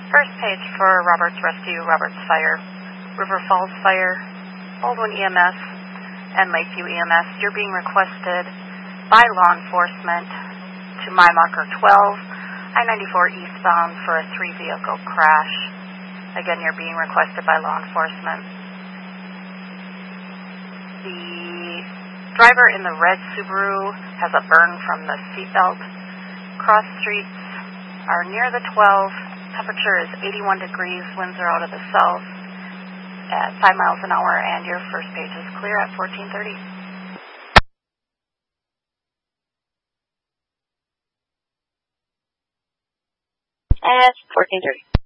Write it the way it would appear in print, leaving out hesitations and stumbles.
First page for Roberts Rescue, Roberts Fire, River Falls Fire, Baldwin EMS, and Lakeview EMS. You're being requested by law enforcement to mile marker 12, I-94 eastbound for a 3-vehicle crash. Again, you're being requested by law enforcement. The driver in the red Subaru has a burn from the seatbelt. Cross streets are near the 12. Temperature is 81 degrees. Winds are out of the south at 5 miles an hour, and your first page is clear at 14:30. At 14:30.